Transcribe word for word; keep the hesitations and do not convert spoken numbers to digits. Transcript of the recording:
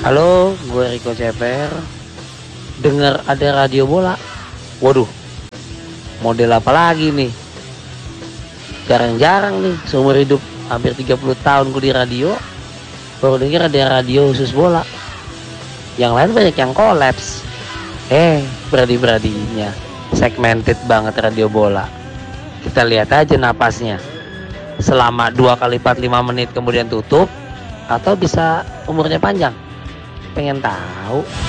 Halo, gue Riko Ceper. Dengar ada radio bola. Waduh, model apa lagi nih? Jarang-jarang nih seumur hidup hampir tiga puluh tahun gue di radio, baru denger ada radio khusus bola. Yang lain banyak yang kolaps. Eh, beradi-beradinya segmented banget radio bola. Kita lihat aja napasnya. Selama dua kali empat puluh lima menit kemudian tutup, atau bisa umurnya panjang. Pengen tahu?